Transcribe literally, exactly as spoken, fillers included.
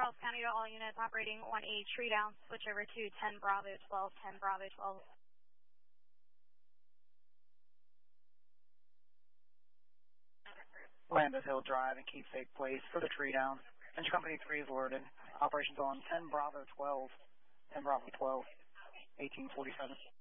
Charles County to all units operating one E tree down, switch over to ten Bravo twelve, ten Bravo twelve. Landis Hill Drive and Keep Safe Place for the tree down. Engine Company three is alerted. Operations on ten Bravo twelve, ten Bravo twelve, eighteen forty-seven.